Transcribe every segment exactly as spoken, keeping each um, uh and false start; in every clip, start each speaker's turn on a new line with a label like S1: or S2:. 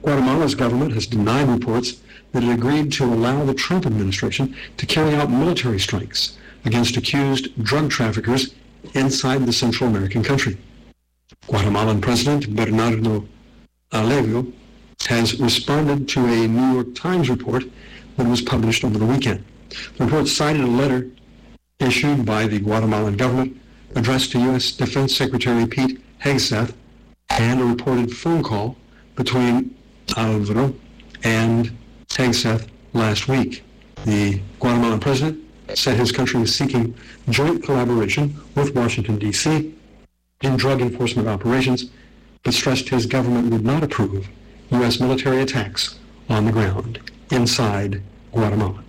S1: Guatemala's government has denied reports that it agreed to allow the Trump administration to carry out military strikes against accused drug traffickers inside the Central American country. Guatemalan President Bernardo Alegrio has responded to a New York Times report that was published over the weekend. The report cited a letter issued by the Guatemalan government addressed to U S Defense Secretary Pete Hegseth and a reported phone call between Alvaro and Hegseth last week. The Guatemalan president said his country is seeking joint collaboration with Washington, D C in drug enforcement operations, but stressed his government would not approve U S military attacks on the ground inside Guatemala.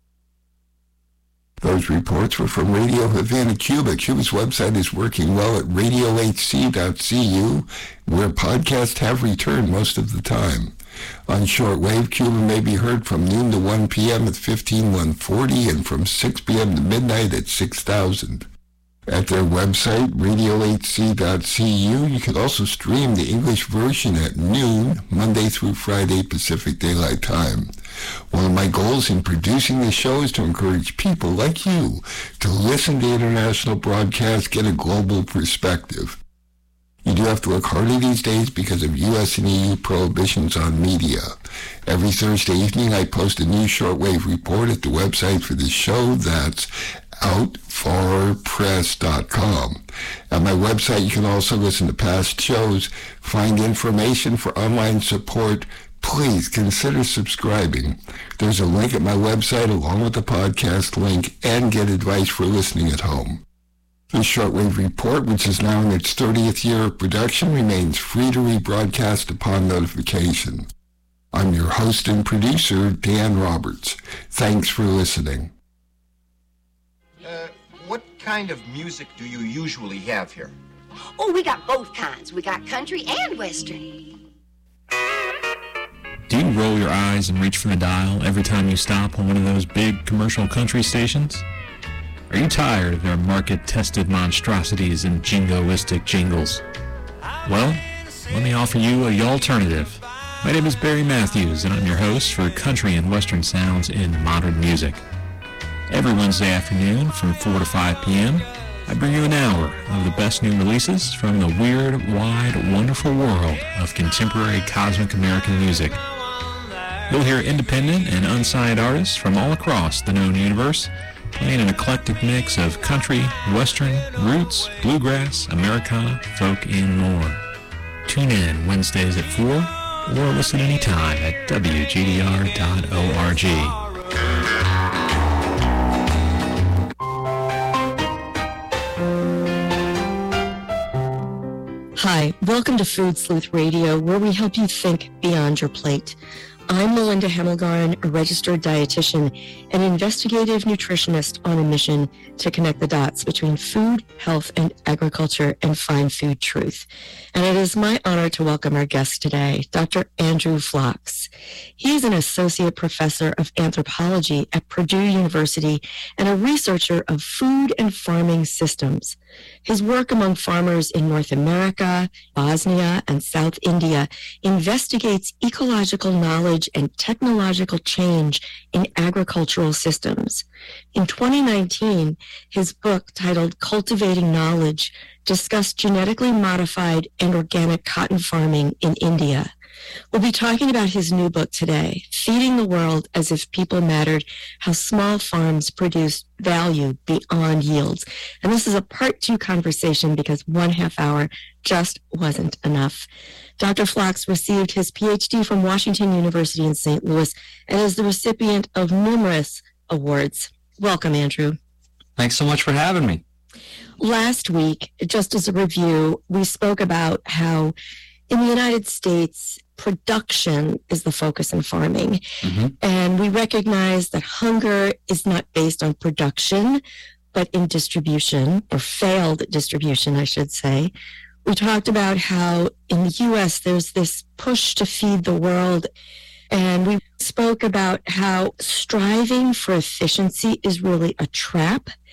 S2: Those reports were from Radio Havana, Cuba. Cuba's website is working well at radio h c dot c u, where podcasts have returned most of the time. On shortwave, Cuba may be heard from noon to one p.m. at fifteen one forty and from six p.m. to midnight at six thousand. At their website, radio h c dot c u, you can also stream the English version at noon, Monday through Friday Pacific Daylight Time. One of my goals in producing this show is to encourage people like you to listen to international broadcasts, get a global perspective. You do have to work harder these days because of U S and E U prohibitions on media. Every Thursday evening, I post a new shortwave report at the website for this show. That's out far press dot com. At my website, you can also listen to past shows, find information for online support. Please consider subscribing. There's a link at my website along with the podcast link, and get advice for listening at home. The Shortwave Report, which is now in its thirtieth year of production, remains free to rebroadcast upon notification. I'm your host and producer, Dan Roberts. Thanks for listening.
S3: Uh, what kind of music do you usually have here?
S4: Oh, we got both kinds. We got country and western.
S5: Do you roll your eyes and reach for the dial every time you stop on one of those big commercial country stations? Are you tired of their market-tested monstrosities and jingoistic jingles? Well, let me offer you a alternative. My name is Barry Matthews, and I'm your host for Country and Western Sounds in Modern Music. Every Wednesday afternoon from four to five p.m., I bring you an hour of the best new releases from the weird, wide, wonderful world of contemporary cosmic American music. You'll hear independent and unsigned artists from all across the known universe playing an eclectic mix of country, western, roots, bluegrass, Americana, folk, and more. Tune in Wednesdays at four or listen anytime at w g d r dot org.
S6: Hi, welcome to Food Sleuth Radio, where we help you think beyond your plate. I'm Melinda Hemmelgarn, a registered dietitian and investigative nutritionist on a mission to connect the dots between food, health, and agriculture and find food truth. And it is my honor to welcome our guest today, Doctor Andrew Flachs. He is an associate professor of anthropology at Purdue University and a researcher of food and farming systems. His work among farmers in North America, Bosnia, and South India investigates ecological knowledge and technological change in agricultural systems. In twenty nineteen, his book titled Cultivating Knowledge discussed genetically modified and organic cotton farming in India. We'll be talking about his new book today, Feeding the World as If People Mattered, How Small Farms Produce Value Beyond Yields. And this is a part two conversation because one half hour just wasn't enough. Doctor Flachs received his P H D from Washington University in Saint Louis and is the recipient of numerous awards. Welcome, Andrew.
S7: Thanks so much for having me.
S6: Last week, just as a review, we spoke about how in the United States, production is the focus in farming. Mm-hmm. And we recognize that hunger is not based on production, but in distribution, or failed distribution, I should say. We talked about how in the U S there's this push to feed the world. And we spoke about how striving for efficiency is really a trap.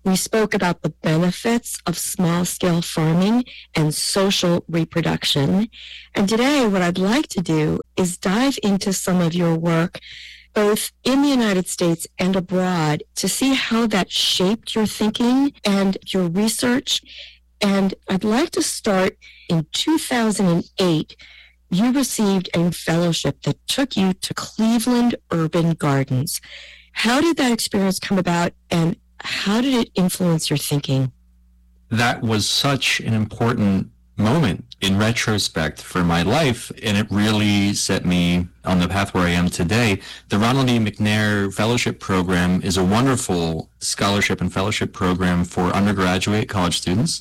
S6: We spoke about the benefits of small-scale farming and social reproduction. And today, what I'd like to do is dive into some of your work, both in the United States and abroad, to see how that shaped your thinking and your research. And I'd like to start in two thousand eight. You received a fellowship that took you to Cleveland Urban Gardens. How did that experience come about, and how did it influence your thinking?
S7: That was such an important moment in retrospect for my life, and it really set me on the path where I am today. The Ronald E. McNair Fellowship Program is a wonderful scholarship and fellowship program for undergraduate college students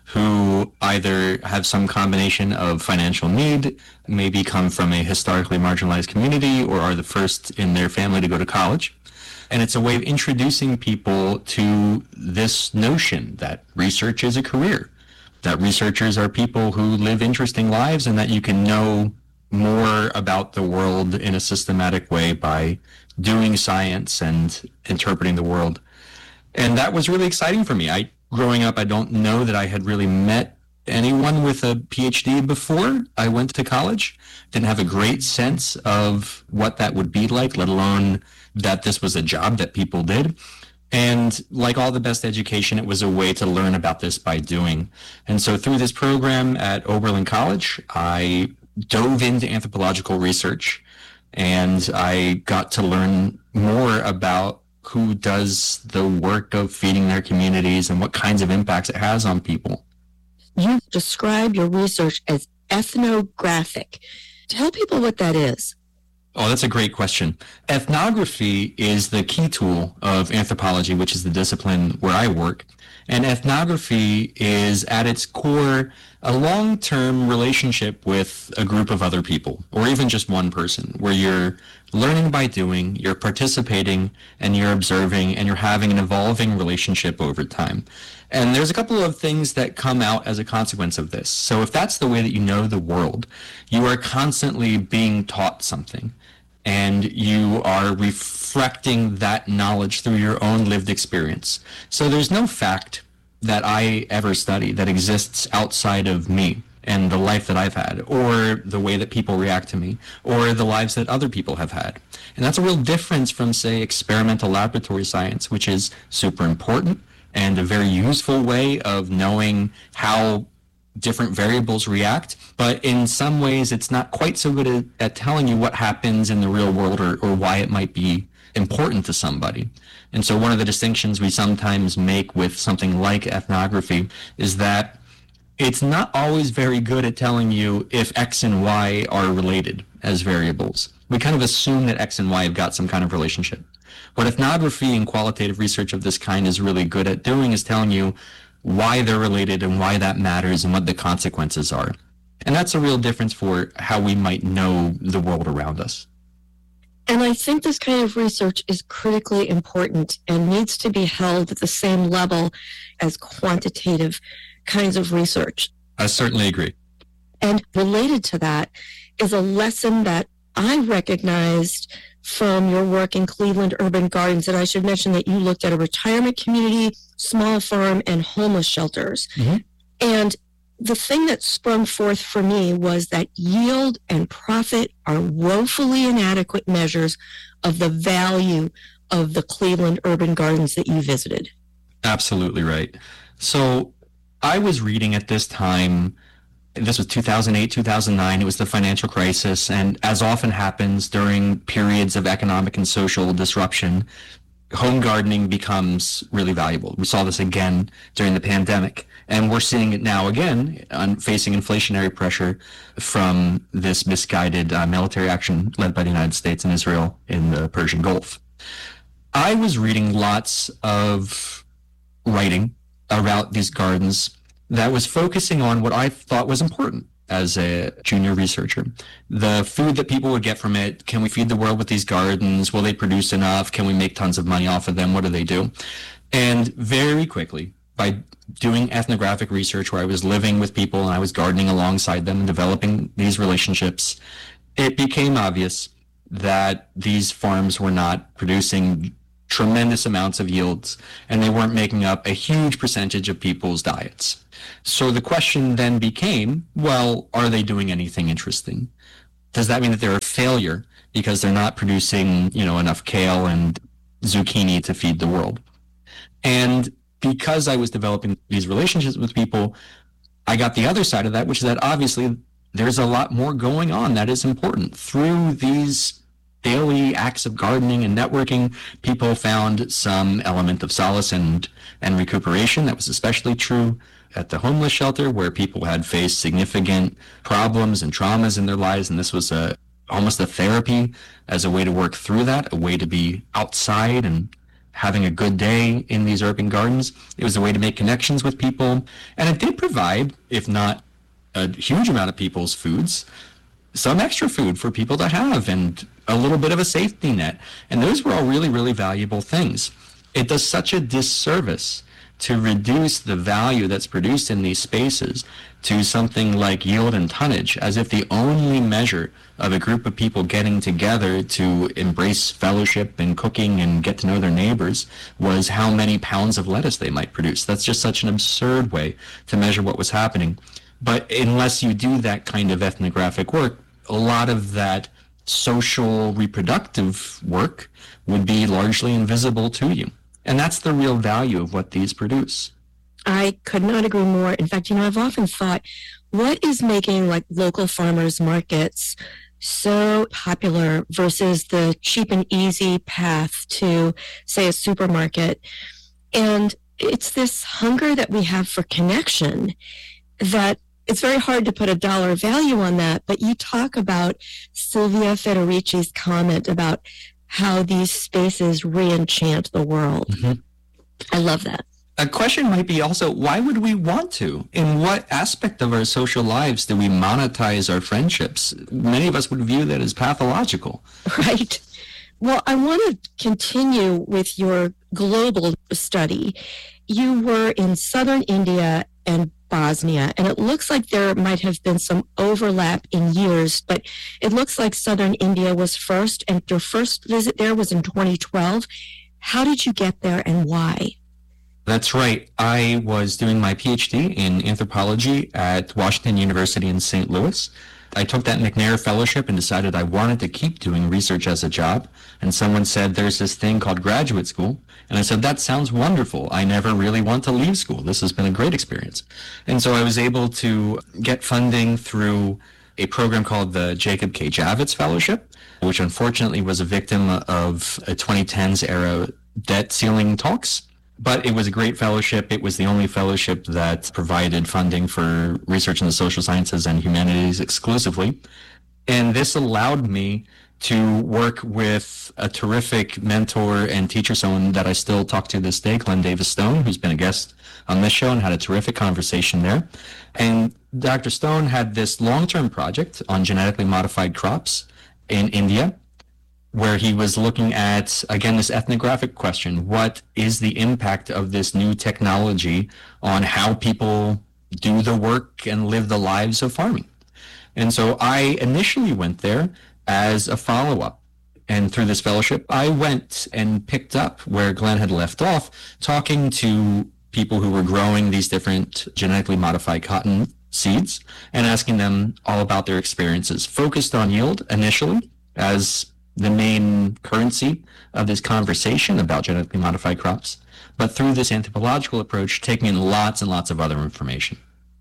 S7: who either have some combination of financial need, maybe come from a historically marginalized community, or are the first in their family to go to college. And it's a way of introducing people to this notion that research is a career, that researchers are people who live interesting lives, and that you can know more about the world in a systematic way by doing science and interpreting the world. And that was really exciting for me. I, growing up, I don't know that I had really met anyone with a P H D before I went to college. Didn't have a great sense of what that would be like, let alone that this was a job that people did. And like all the best education, it was a way to learn about this by doing. And so through this program at Oberlin College, I dove into anthropological research, and I got to learn more about who does the work of feeding their communities and what kinds of impacts it has on people.
S6: You describe your research as ethnographic. Tell people what that is.
S7: Oh, that's a great question. Ethnography is the key tool of anthropology, which is the discipline where I work. And ethnography is at its core a long-term relationship with a group of other people, or even just one person, where you're learning by doing, you're participating, and you're observing, and you're having an evolving relationship over time. And there's a couple of things that come out as a consequence of this. So if that's the way that you know the world, you are constantly being taught something, and you are reflecting that knowledge through your own lived experience. So there's no fact that I ever study that exists outside of me and the life that I've had, or the way that people react to me, or the lives that other people have had. And that's a real difference from, say, experimental laboratory science, which is super important and a very useful way of knowing how different variables react. But in some ways, it's not quite so good at, at telling you what happens in the real world, or, or why it might be important to somebody. And so one of the distinctions we sometimes make with something like ethnography is that it's not always very good at telling you if X and Y are related as variables. We kind of assume that X and Y have got some kind of relationship. What ethnography and qualitative research of this kind is really good at doing is telling you why they're related and why that matters and what the consequences are. And that's a real difference for how we might know the world around us.
S6: And I think this kind of research is critically important and needs to be held at the same level as quantitative kinds of research.
S7: I certainly agree.
S6: And related to that is a lesson that I recognized from your work in Cleveland Urban Gardens. And I should mention that you looked at a retirement community, small farm, and homeless shelters. Mm-hmm. And the thing that sprung forth for me was that yield and profit are woefully inadequate measures of the value of the Cleveland Urban Gardens that you visited.
S7: Absolutely right. So I was reading at this time, this was two thousand eight, two thousand nine, it was the financial crisis, and as often happens during periods of economic and social disruption, home gardening becomes really valuable. We saw this again during the pandemic, and we're seeing it now again, on facing inflationary pressure from this misguided uh, military action led by the United States and Israel in the Persian Gulf. I was reading lots of writing about these gardens that was focusing on what I thought was important as a junior researcher. The food that people would get from it. Can we feed the world with these gardens? Will they produce enough? Can we make tons of money off of them? What do they do? And very quickly, by doing ethnographic research where I was living with people and I was gardening alongside them and developing these relationships, it became obvious that these farms were not producing tremendous amounts of yields, and they weren't making up a huge percentage of people's diets. So the question then became, well, are they doing anything interesting? Does that mean that they're a failure because they're not producing, you know, enough kale and zucchini to feed the world? And because I was developing these relationships with people, I got the other side of that, which is that obviously there's a lot more going on that is important. Through these daily acts of gardening and networking, people found some element of solace and, and recuperation. That was especially true at the homeless shelter, where people had faced significant problems and traumas in their lives, and this was a almost a therapy as a way to work through that, a way to be outside and having a good day in these urban gardens. It was a way to make connections with people, and it did provide, if not a huge amount of people's foods, some extra food for people to have and a little bit of a safety net. And those were all really, really valuable things. It does such a disservice to reduce the value that's produced in these spaces to something like yield and tonnage, as if the only measure of a group of people getting together to embrace fellowship and cooking and get to know their neighbors was how many pounds of lettuce they might produce. That's just such an absurd way to measure what was happening. But unless you do that kind of ethnographic work, a lot of that social reproductive work would be largely invisible to you. And that's the real value of what these produce.
S6: I could not agree more. In fact, you know, I've often thought, what is making like local farmers markets so popular versus the cheap and easy path to, say, a supermarket? And it's this hunger that we have for connection that it's very hard to put a dollar value on that. But you talk about Silvia Federici's comment about how these spaces re-enchant the world. Mm-hmm. I love that.
S7: A question might be also, why would we want to? In what aspect of our social lives do we monetize our friendships? Many of us would view that as pathological.
S6: Right. Well, I want to continue with your global study. You were in southern India and Bosnia, and it looks like there might have been some overlap in years, but it looks like southern India was first, and your first visit there was in twenty twelve. How did you get there and why?
S7: That's right. I was doing my PhD in anthropology at Washington University in Saint Louis. I took that McNair Fellowship and decided I wanted to keep doing research as a job. And someone said, there's this thing called graduate school. And I said, that sounds wonderful. I never really want to leave school. This has been a great experience. And so I was able to get funding through a program called the Jacob K. Javits Fellowship, which unfortunately was a victim of a twenty tens era debt ceiling talks. But it was a great fellowship. It was the only fellowship that provided funding for research in the social sciences and humanities exclusively. And this allowed me to work with a terrific mentor and teacher, someone that I still talk to this day, Glenn Davis Stone, who's been a guest on this show and had a terrific conversation there. And Doctor Stone had this long-term project on genetically modified crops in India, where he was looking at, again, this ethnographic question. What is the impact of this new technology on how people do the work and live the lives of farming? And so I initially went there as a follow-up. And through this fellowship, I went and picked up where Glenn had left off, talking to people who were growing these different genetically modified cotton seeds and asking them all about their experiences, focused on yield initially as the main currency of this conversation about genetically modified crops, but through this anthropological approach, taking in lots and lots of other information.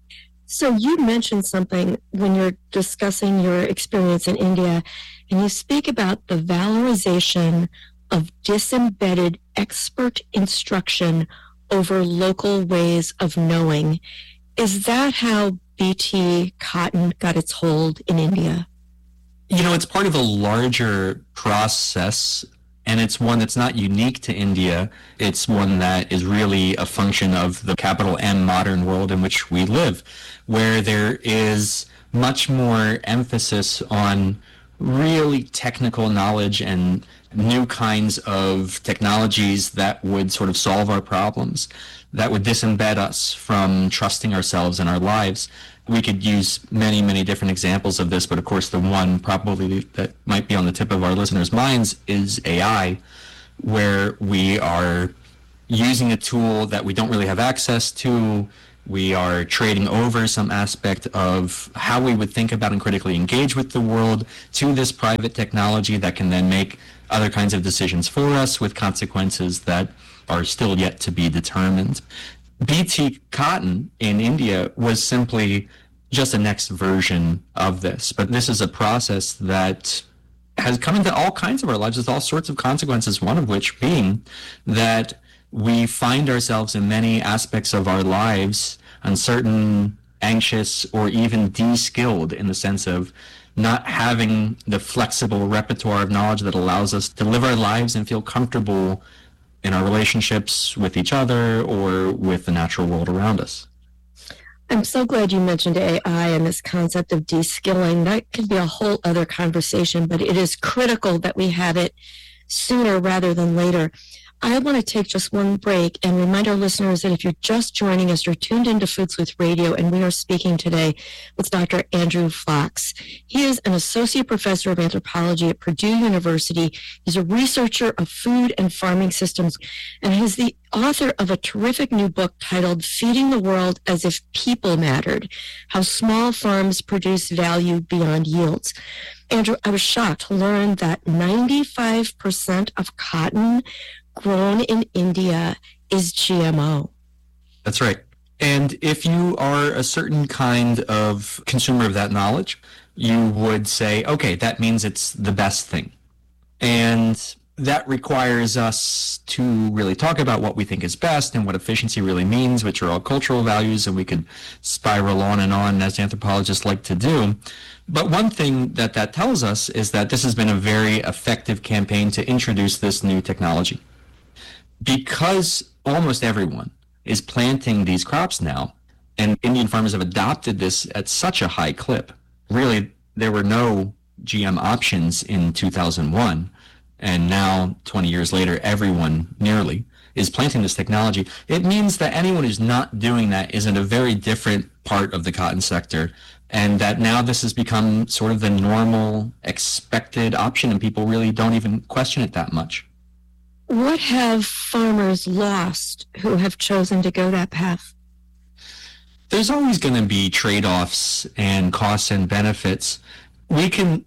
S6: So you mentioned something when you're discussing your experience in India, and you speak about the valorization of disembedded expert instruction over local ways of knowing. Is that how B T cotton got its hold in India?
S7: You know, it's part of a larger process, and it's one that's not unique to India. It's one that is really a function of the capital M modern world in which we live, where there is much more emphasis on really technical knowledge and new kinds of technologies that would sort of solve our problems, that would disembed us from trusting ourselves and our lives. We could use many, many different examples of this, but of course the one probably that might be on the tip of our listeners' minds is A I, where we are using a tool that we don't really have access to. We are trading over some aspect of how we would think about and critically engage with the world to this private technology that can then make other kinds of decisions for us with consequences that are still yet to be determined. B T cotton in India was simply just a next version of this, but this is a process that has come into all kinds of our lives with all sorts of consequences, one of which being that we find ourselves in many aspects of our lives uncertain, anxious, or even de-skilled in the sense of not having the flexible repertoire of knowledge that allows us to live our lives and feel comfortable in our relationships with each other or with the natural world around us.
S6: I'm so glad you mentioned A I and this concept of de-skilling. That could be a whole other conversation, but it is critical that we have it sooner rather than later. I want to take just one break and remind our listeners that if you're just joining us, you're tuned into Food Sleuth Radio, and we are speaking today with Doctor Andrew Fox. He is an associate professor of anthropology at Purdue University. He's a researcher of food and farming systems, and he's the author of a terrific new book titled Feeding the World as If People Mattered, How Small Farms Produce Value Beyond Yields. Andrew, I was shocked to learn that ninety-five percent of cotton grown in India is G M O.
S7: That's right. And if you are a certain kind of consumer of that knowledge, you would say, okay, that means it's the best thing. And that requires us to really talk about what we think is best and what efficiency really means, which are all cultural values, and we could spiral on and on as anthropologists like to do. But one thing that that tells us is that this has been a very effective campaign to introduce this new technology. Because almost everyone is planting these crops now, and Indian farmers have adopted this at such a high clip. Really, there were no G M options in two thousand one, and now, twenty years later, everyone nearly is planting this technology. It means that anyone who's not doing that is in a very different part of the cotton sector, and that now this has become sort of the normal, expected option, and people really don't even question it that much.
S6: What have farmers lost who have chosen to go that path?
S7: There's always going to be trade-offs and costs and benefits. We can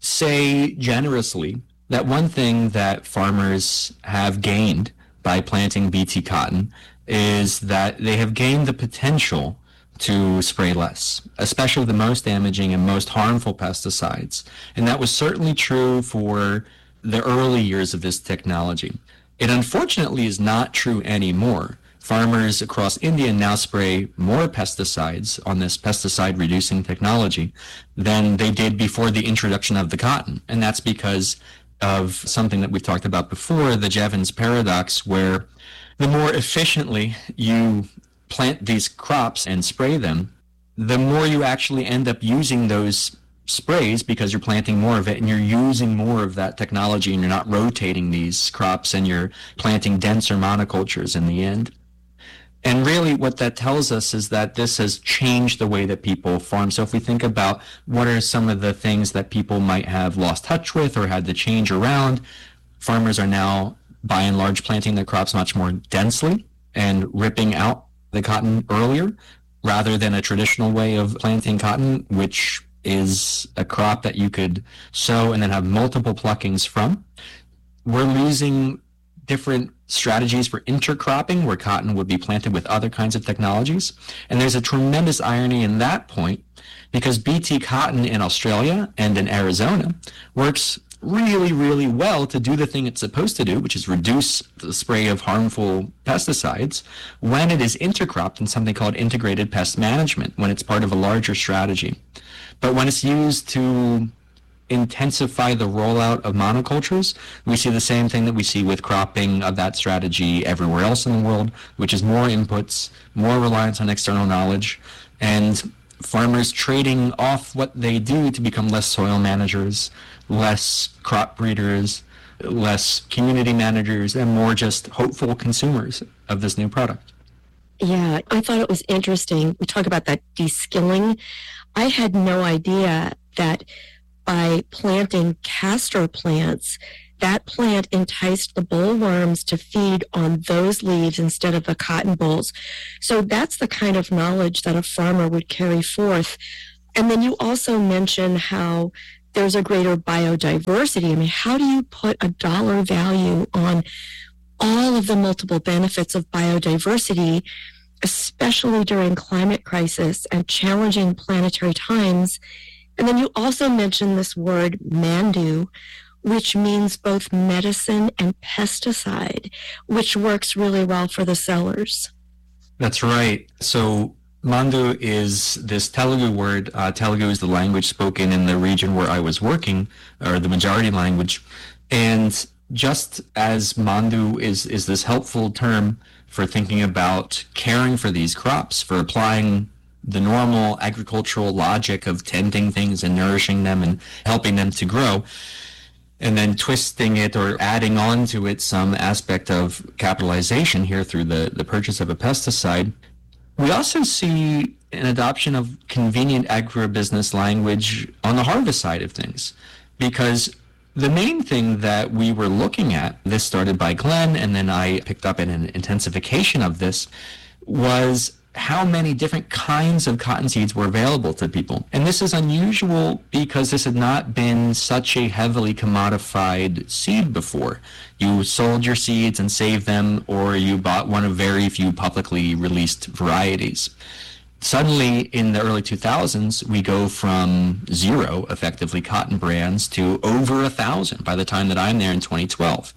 S7: say generously that one thing that farmers have gained by planting B T cotton is that they have gained the potential to spray less, especially the most damaging and most harmful pesticides. And that was certainly true for the early years of this technology. It unfortunately is not true anymore. Farmers across India now spray more pesticides on this pesticide-reducing technology than they did before the introduction of the cotton. And that's because of something that we've talked about before, the Jevons paradox, where the more efficiently you plant these crops and spray them, the more you actually end up using those sprays because you're planting more of it and you're using more of that technology, and you're not rotating these crops and you're planting denser monocultures in the end. And really what that tells us is that this has changed the way that people farm. So if we think about what are some of the things that people might have lost touch with or had to change around, farmers are now by and large planting their crops much more densely and ripping out the cotton earlier rather than a traditional way of planting cotton, which is a crop that you could sow and then have multiple pluckings from. We're losing different strategies for intercropping, where cotton would be planted with other kinds of technologies. And there's a tremendous irony in that point, because B T cotton in Australia and in Arizona works really, really well to do the thing it's supposed to do, which is reduce the spray of harmful pesticides, when it is intercropped in something called integrated pest management, when it's part of a larger strategy. But when it's used to intensify the rollout of monocultures, we see the same thing that we see with cropping of that strategy everywhere else in the world, which is more inputs, more reliance on external knowledge, and farmers trading off what they do to become less soil managers, less crop breeders, less community managers, and more just hopeful consumers of this new product.
S6: Yeah, I thought it was interesting. We talk about that de-skilling. I had no idea that by planting castor plants that plant enticed the bollworms to feed on those leaves instead of the cotton bolls. So that's the kind of knowledge that a farmer would carry forth. And then you also mention how there's a greater biodiversity. I mean, how do you put a dollar value on all of the multiple benefits of biodiversity, especially during climate crisis and challenging planetary times? And then you also mention this word mandu, which means both medicine and pesticide, which works really well for the sellers.
S7: That's right. So mandu is this Telugu word. Uh, Telugu is the language spoken in the region where I was working, or the majority language. And just as mandu is, is this helpful term for thinking about caring for these crops, for applying the normal agricultural logic of tending things and nourishing them and helping them to grow, and then twisting it or adding on to it some aspect of capitalization here through the, the purchase of a pesticide. We also see an adoption of convenient agribusiness language on the harvest side of things, because the main thing that we were looking at, this started by Glenn, and then I picked up in an intensification of this, was how many different kinds of cotton seeds were available to people. And this is unusual because this had not been such a heavily commodified seed before. You sold your seeds and saved them, or you bought one of very few publicly released varieties. Suddenly, in the early two thousands, we go from zero, effectively, cotton brands to over a thousand by the time that I'm there in twenty twelve.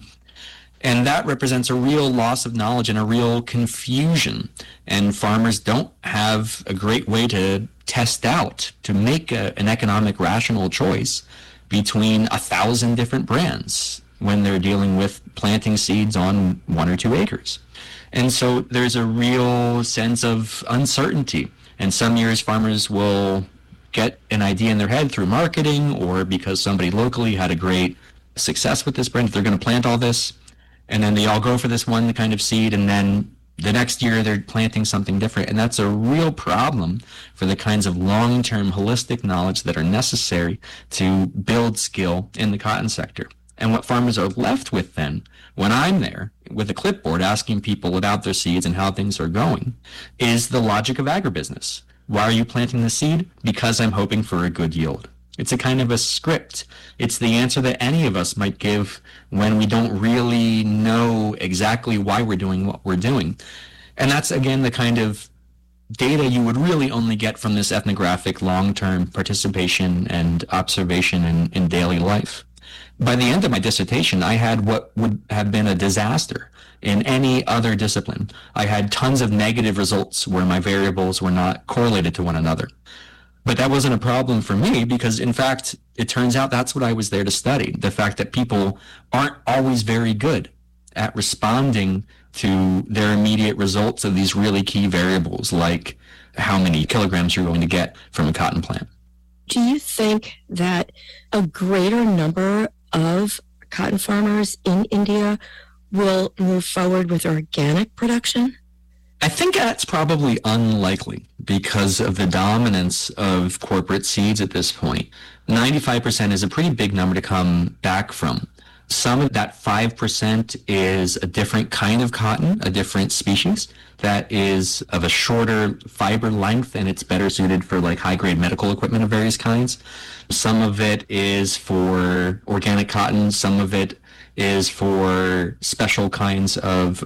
S7: And that represents a real loss of knowledge and a real confusion. And farmers don't have a great way to test out, to make a, an economic rational choice between a thousand different brands when they're dealing with planting seeds on one or two acres. And so there's a real sense of uncertainty. And some years farmers will get an idea in their head through marketing, or because somebody locally had a great success with this brand, they're going to plant all this. And then they all go for this one kind of seed, and then the next year they're planting something different. And that's a real problem for the kinds of long-term holistic knowledge that are necessary to build skill in the cotton sector. And what farmers are left with then, when I'm there with a clipboard asking people about their seeds and how things are going, is the logic of agribusiness. Why are you planting the seed? Because I'm hoping for a good yield. It's a kind of a script. It's the answer that any of us might give when we don't really know exactly why we're doing what we're doing. And that's, again, the kind of data you would really only get from this ethnographic long-term participation and observation in, in daily life. By the end of my dissertation, I had what would have been a disaster in any other discipline. I had tons of negative results where my variables were not correlated to one another. But that wasn't a problem for me because, in fact, it turns out that's what I was there to study. The fact that people aren't always very good at responding to their immediate results of these really key variables, like how many kilograms you're going to get from a cotton plant.
S6: Do you think that a greater number of cotton farmers in India will move forward with organic production?
S7: I think that's probably unlikely because of the dominance of corporate seeds at this point. ninety-five percent is a pretty big number to come back from. Some of that five percent is a different kind of cotton, a different species that is of a shorter fiber length, and it's better suited for like high-grade medical equipment of various kinds. Some of it is for organic cotton. Some of it is for special kinds of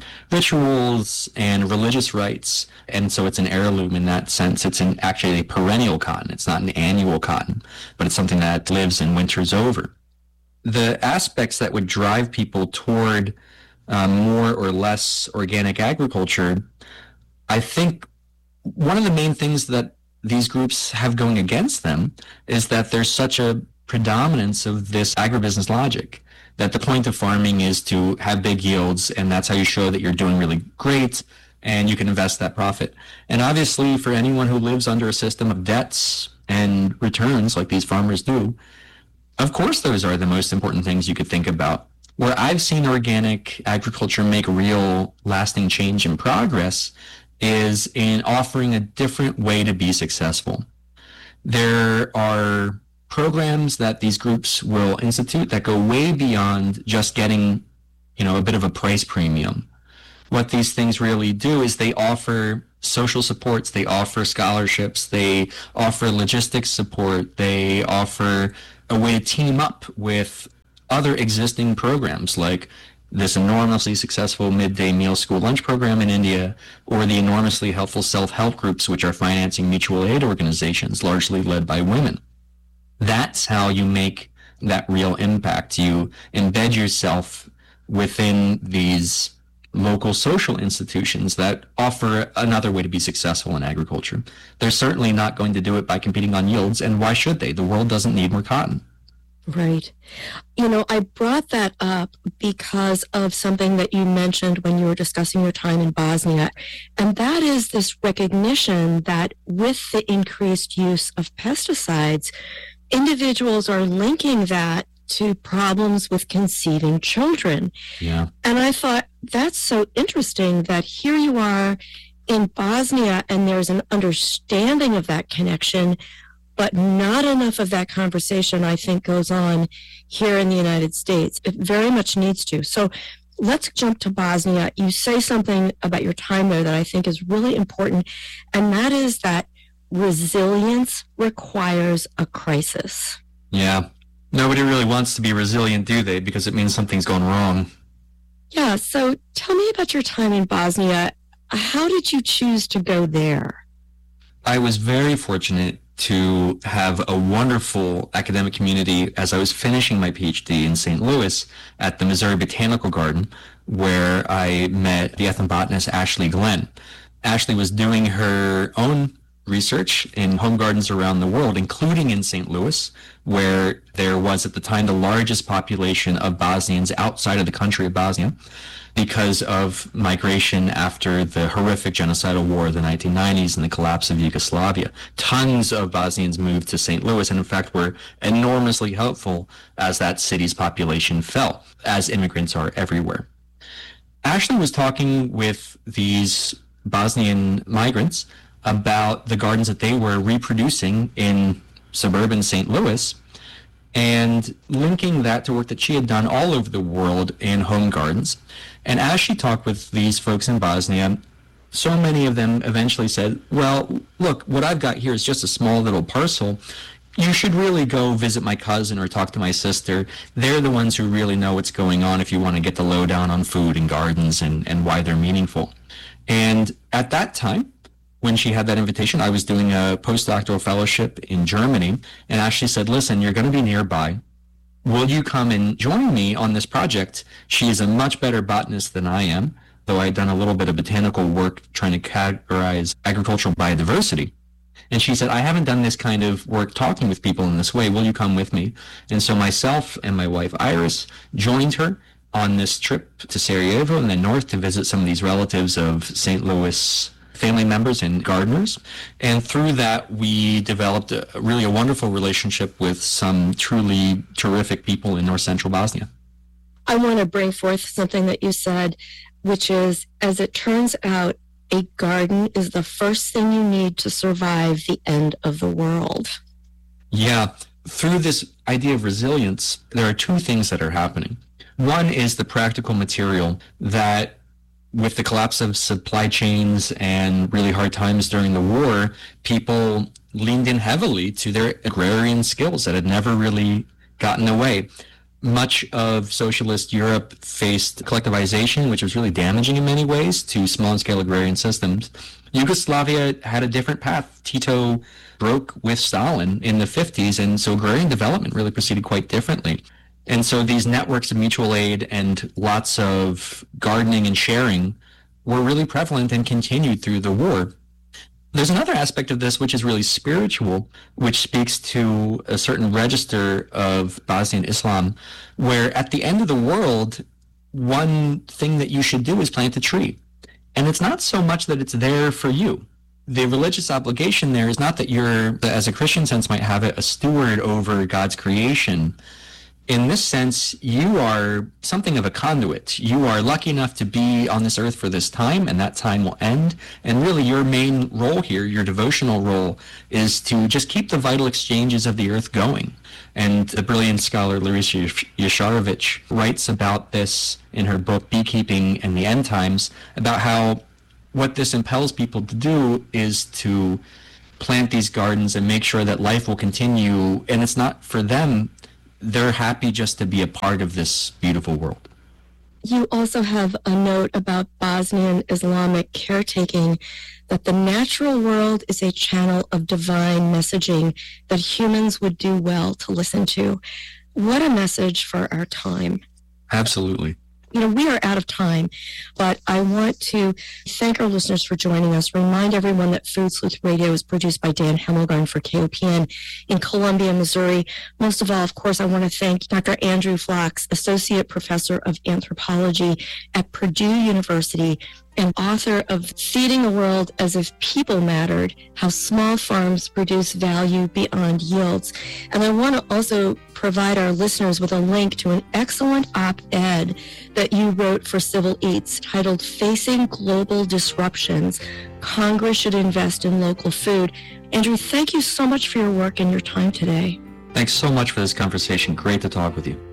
S7: rituals and religious rites. And so it's an heirloom in that sense. It's an, actually a perennial cotton. It's not an annual cotton, but it's something that lives and winters over. The aspects that would drive people toward uh, more or less organic agriculture, I think one of the main things that these groups have going against them is that there's such a predominance of this agribusiness logic, that the point of farming is to have big yields, and that's how you show that you're doing really great, and you can invest that profit. And obviously, for anyone who lives under a system of debts and returns like these farmers do, of course those are the most important things you could think about. Where I've seen organic agriculture make real lasting change and progress is in offering a different way to be successful. There are programs that these groups will institute that go way beyond just getting, you know, a bit of a price premium. What these things really do is they offer social supports, they offer scholarships, they offer logistics support, they offer a way to team up with other existing programs like this enormously successful midday meal school lunch program in India, or the enormously helpful self-help groups which are financing mutual aid organizations largely led by women. That's how you make that real impact. You embed yourself within these local social institutions that offer another way to be successful in agriculture. They're certainly not going to do it by competing on yields, and why should they? The world doesn't need more cotton.
S6: Right. You know, I brought that up because of something that you mentioned when you were discussing your time in Bosnia, and that is this recognition that with the increased use of pesticides, individuals are linking that to problems with conceiving children.
S7: Yeah.
S6: And I thought, that's so interesting that here you are in Bosnia and there's an understanding of that connection, but not enough of that conversation, I think, goes on here in the United States. It very much needs to. So let's jump to Bosnia. You say something about your time there that I think is really important, and that is that resilience requires a crisis.
S7: Yeah. Nobody really wants to be resilient, do they? Because it means something's gone wrong.
S6: Yeah. So tell me about your time in Bosnia. How did you choose to go there?
S7: I was very fortunate to have a wonderful academic community as I was finishing my PhD in Saint Louis at the Missouri Botanical Garden, where I met the ethnobotanist Ashley Glenn. Ashley was doing her own research in home gardens around the world, including in Saint Louis, where there was at the time the largest population of Bosnians outside of the country of Bosnia because of migration after the horrific genocidal war of the nineteen nineties and the collapse of Yugoslavia. Tons of Bosnians moved to Saint Louis and in fact were enormously helpful as that city's population fell, as immigrants are everywhere. Ashley was talking with these Bosnian migrants about the gardens that they were reproducing in suburban Saint Louis and linking that to work that she had done all over the world in home gardens. And as she talked with these folks in Bosnia, so many of them eventually said, well, look, what I've got here is just a small little parcel. You should really go visit my cousin or talk to my sister. They're the ones who really know what's going on if you want to get the lowdown on food and gardens and, and why they're meaningful. And at that time, when she had that invitation, I was doing a postdoctoral fellowship in Germany, and Ashley said, listen, you're going to be nearby. Will you come and join me on this project? She is a much better botanist than I am, though I had done a little bit of botanical work trying to categorize agricultural biodiversity. And she said, I haven't done this kind of work talking with people in this way. Will you come with me? And so myself and my wife, Iris, joined her on this trip to Sarajevo and then north to visit some of these relatives of Saint Louis family members and gardeners. And through that, we developed a, really a wonderful relationship with some truly terrific people in north central Bosnia.
S6: I want to bring forth something that you said, which is, as it turns out, a garden is the first thing you need to survive the end of the world.
S7: Yeah. Through this idea of resilience, there are two things that are happening. One is the practical material that with the collapse of supply chains and really hard times during the war, people leaned in heavily to their agrarian skills that had never really gotten away. Much of socialist Europe faced collectivization, which was really damaging in many ways to small-scale agrarian systems. Yugoslavia had a different path. Tito broke with Stalin in the fifties, and so agrarian development really proceeded quite differently. And so these networks of mutual aid and lots of gardening and sharing were really prevalent and continued through the war. There's another aspect of this which is really spiritual, which speaks to a certain register of Bosnian Islam, where at the end of the world, one thing that you should do is plant a tree. And it's not so much that it's there for you. The religious obligation there is not that you're, as a Christian sense might have it, a steward over God's creation. in this sense, you are something of a conduit. You are lucky enough to be on this earth for this time, and that time will end. And really, your main role here, your devotional role, is to just keep the vital exchanges of the earth going. And the brilliant scholar Larissa Yasharovich writes about this in her book, Beekeeping and the End Times, about how what this impels people to do is to plant these gardens and make sure that life will continue. And it's not for them. They're happy just to be a part of this beautiful world.
S6: You also have a note about Bosnian Islamic caretaking, that the natural world is a channel of divine messaging that humans would do well to listen to. What a message for our time.
S7: Absolutely.
S6: You know, we are out of time, but I want to thank our listeners for joining us. Remind everyone that Food Sleuth Radio is produced by Dan Hemmelgarn for K O P N in Columbia, Missouri. Most of all, of course, I want to thank Doctor Andrew Flachs, Associate Professor of Anthropology at Purdue University and author of Feeding the World as If People Mattered, How Small Farms Produce Value Beyond Yields. And I want to also provide our listeners with a link to an excellent op-ed that you wrote for Civil Eats titled Facing Global Disruptions, Congress Should Invest in Local Food. Andrew, thank you so much for your work and your time today.
S7: Thanks so much for this conversation. Great to talk with you.